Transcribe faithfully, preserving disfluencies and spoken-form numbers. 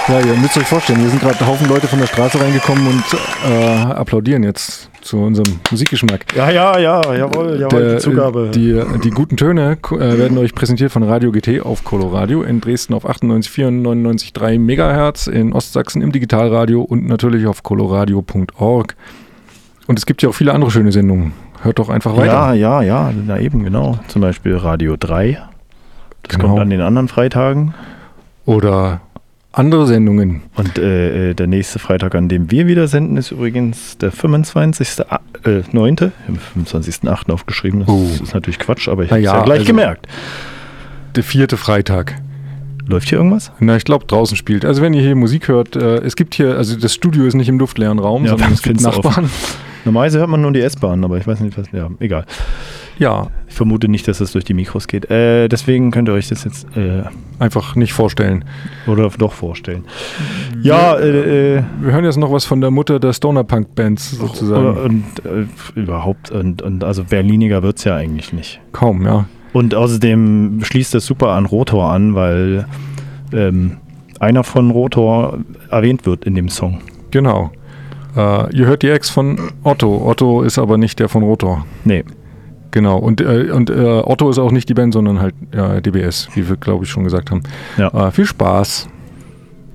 Ja, ihr müsst euch vorstellen, hier sind gerade ein Haufen Leute von der Straße reingekommen und äh, applaudieren jetzt zu unserem Musikgeschmack. Ja, ja, ja, jawohl, jawohl, der, die Zugabe. Die, die guten Töne äh, werden euch präsentiert von Radio G T auf Coloradio, in Dresden auf achtundneunzig Komma vier und neunundneunzig Komma drei Megahertz, in Ostsachsen im Digitalradio und natürlich auf coloradio punkt org. Und es gibt ja auch viele andere schöne Sendungen. Hört doch einfach weiter. Ja, ja, ja, na eben, genau. Zum Beispiel Radio drei. Das Genau. kommt an den anderen Freitagen. Oder andere Sendungen. Und äh, der nächste Freitag, an dem wir wieder senden, ist übrigens der fünfundzwanzigste neunte Im fünfundzwanzigsten achten aufgeschrieben. Das Oh. ist natürlich Quatsch, aber ich Na habe es ja, ja gleich also- gemerkt. Der vierte Freitag. Läuft hier irgendwas? Na, ich glaube, draußen spielt. Also wenn ihr hier Musik hört, äh, es gibt hier, also das Studio ist nicht im luftleeren Raum, Ja, sondern es gibt findest du Nachbarn. Normalerweise hört man nur die S-Bahn, aber ich weiß nicht, was. Ja, egal. Ja, Ich vermute nicht, dass das durch die Mikros geht. Äh, deswegen könnt ihr euch das jetzt äh, einfach nicht vorstellen. oder doch vorstellen. Ja, äh, äh, Wir hören jetzt noch was von der Mutter der Stoner-Punk-Bands sozusagen. Oder, und äh, überhaupt, und, und also Berliniger wird es ja eigentlich nicht. Kaum, ja. Und außerdem schließt das super an Rotor an, weil ähm, einer von Rotor erwähnt wird in dem Song. Genau. Äh, ihr hört die Ex von Otto. Otto ist aber nicht der von Rotor. Nee. Genau. Und, äh, und äh, Otto ist auch nicht die Band, sondern halt ja, D B S, wie wir, glaube ich, schon gesagt haben. Ja. Äh, viel Spaß.